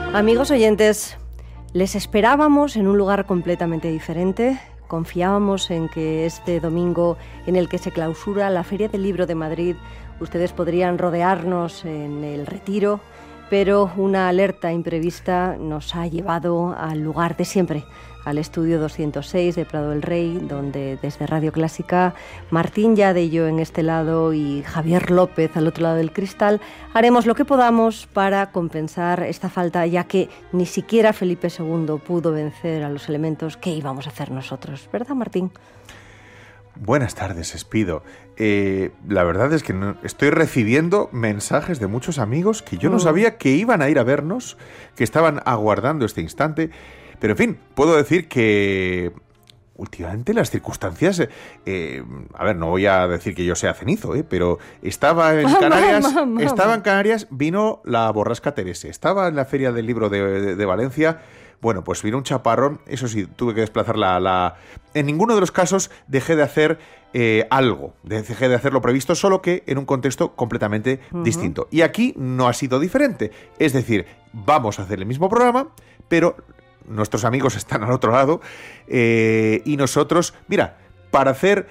Amigos oyentes, les esperábamos en un lugar completamente diferente. Confiábamos en que este domingo, en el que se clausura la Feria del Libro de Madrid, ustedes podrían rodearnos en el Retiro, pero una alerta imprevista nos ha llevado al lugar de siempre, al estudio 206 de Prado del Rey, donde desde Radio Clásica, Martín Yadello en este lado y Javier López al otro lado del cristal, haremos lo que podamos para compensar esta falta, ya que ni siquiera Felipe II pudo vencer a los elementos. ¿Qué íbamos a hacer nosotros? ¿Verdad, Martín? Buenas tardes, Espido. La verdad es que estoy recibiendo mensajes de muchos amigos que yo no sabía que iban a ir a vernos, que estaban aguardando este instante. Pero en fin, puedo decir que últimamente las circunstancias... a ver, no voy a decir que yo sea cenizo, pero estaba en Canarias, vino la borrasca Terese. Estaba en la Feria del Libro de Valencia. Bueno, pues vino un chaparrón, eso sí, tuve que desplazar En ninguno de los casos dejé de hacer algo, dejé de hacer lo previsto, solo que en un contexto completamente distinto. Y aquí no ha sido diferente. Es decir, vamos a hacer el mismo programa, pero nuestros amigos están al otro lado y nosotros, mira, para hacer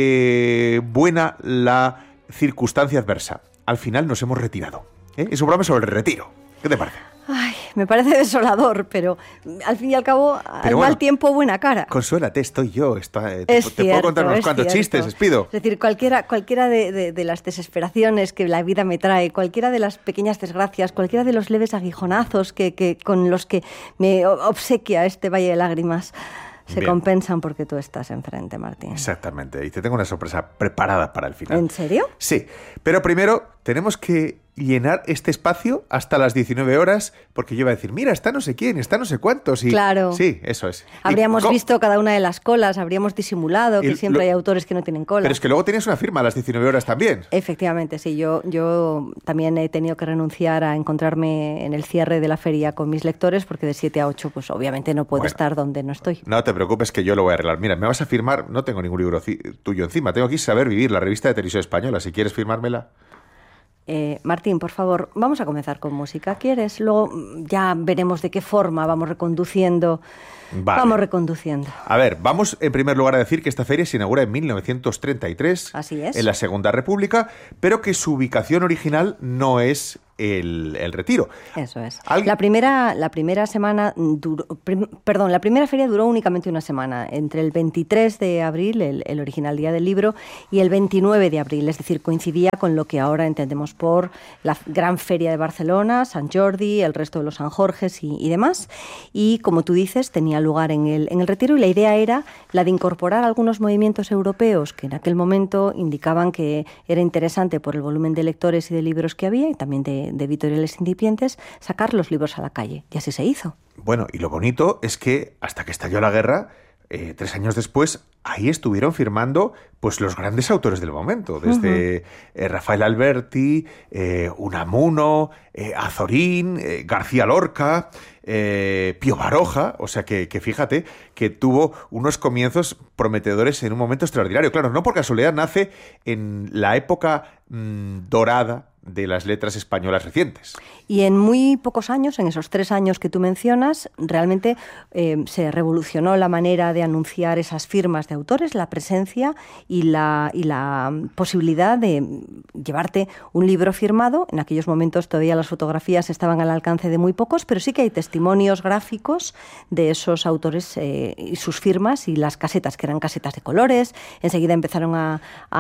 buena la circunstancia adversa, al final nos hemos retirado. Es un programa sobre el retiro. ¿Qué te parece? Ay, me parece desolador, pero al fin y al cabo, al mal tiempo, buena cara. Consuélate, estoy yo. Te puedo contar unos cuantos chistes, Espido. Es decir, cualquiera de las desesperaciones que la vida me trae, cualquiera de las pequeñas desgracias, cualquiera de los leves aguijonazos con los que me obsequia este valle de lágrimas, se compensan porque tú estás enfrente, Martín. Exactamente, y te tengo una sorpresa preparada para el final. ¿En serio? Sí, pero primero tenemos que llenar este espacio hasta las 19 horas, porque yo iba a decir, mira, está no sé quién, está no sé cuántos. Y claro. Sí, eso es. Habríamos visto cada una de las colas, habríamos disimulado que siempre hay autores que no tienen cola. Pero es que luego tienes una firma a las 19 horas también. Efectivamente, sí. Yo también he tenido que renunciar a encontrarme en el cierre de la feria con mis lectores, porque de 7 a 8, pues obviamente no puedo estar donde no estoy. No te preocupes, que yo lo voy a arreglar. Mira, me vas a firmar, no tengo ningún libro tuyo encima, tengo aquí Saber Vivir, la revista de televisión española, si quieres firmármela. Martín, por favor, vamos a comenzar con música. ¿Quieres? Luego ya veremos de qué forma vamos reconduciendo. Vale. Vamos reconduciendo. A ver, vamos en primer lugar a decir que esta feria se inaugura en 1933. Así es. En la Segunda República, pero que su ubicación original no es el Retiro. Eso es. La primera feria duró únicamente una semana, entre el 23 de abril, el original Día del Libro, y el 29 de abril, es decir, coincidía con lo que ahora entendemos por la Gran Feria de Barcelona, Sant Jordi, el resto de los San Jorges y demás. Y como tú dices, tenía lugar en el Retiro, y la idea era la de incorporar algunos movimientos europeos que en aquel momento indicaban que era interesante por el volumen de lectores y de libros que había, y también de editoriales incipientes, sacar los libros a la calle. Y así se hizo. Bueno, y lo bonito es que hasta que estalló la guerra, 3 años después, ahí estuvieron firmando pues los grandes autores del momento, desde Rafael Alberti, Unamuno, Azorín, García Lorca, Pío Baroja, o sea que fíjate que tuvo unos comienzos prometedores en un momento extraordinario. Claro, no por casualidad nace en la época dorada de las letras españolas recientes. Y en muy pocos años, en esos 3 años que tú mencionas, realmente se revolucionó la manera de anunciar esas firmas de autores, la presencia y la posibilidad de llevarte un libro firmado. En aquellos momentos todavía las fotografías estaban al alcance de muy pocos, pero sí que hay testimonios gráficos de esos autores y sus firmas, y las casetas, que eran casetas de colores. Enseguida empezaron a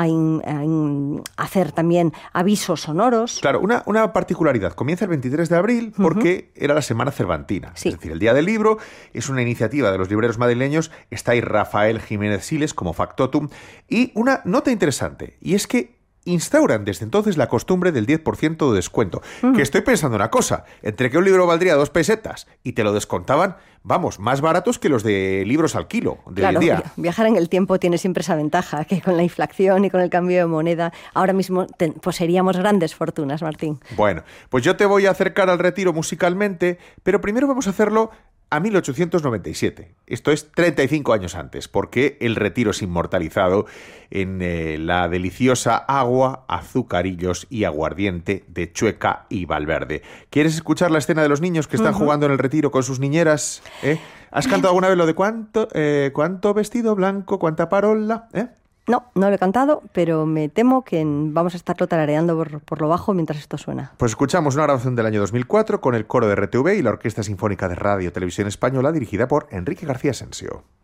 hacer también avisos sonoros. Claro, una particularidad. Comienza el 23 de abril porque era la Semana Cervantina. Sí. Es decir, el Día del Libro es una iniciativa de los libreros madrileños. Está ahí Rafael Jiménez Siles como factotum. Y una nota interesante, y es que instauran desde entonces la costumbre del 10% de descuento. Que estoy pensando una cosa, entre que un libro valdría 2 pesetas y te lo descontaban, vamos, más baratos que los de libros al kilo de hoy en día. Viajar en el tiempo tiene siempre esa ventaja, que con la inflación y con el cambio de moneda, ahora mismo poseeríamos grandes fortunas, Martín. Bueno, pues yo te voy a acercar al Retiro musicalmente, pero primero vamos a hacerlo a 1897. Esto es 35 años antes, porque el retiro es inmortalizado en la deliciosa agua, azucarillos y aguardiente de Chueca y Valverde. ¿Quieres escuchar la escena de los niños que están jugando en el retiro con sus niñeras? ¿Has cantado alguna vez lo de cuánto vestido blanco, cuánta parola? No, no lo he cantado, pero me temo que vamos a estarlo tarareando por lo bajo mientras esto suena. Pues escuchamos una grabación del año 2004 con el coro de RTV y la Orquesta Sinfónica de Radio Televisión Española dirigida por Enrique García Asensio.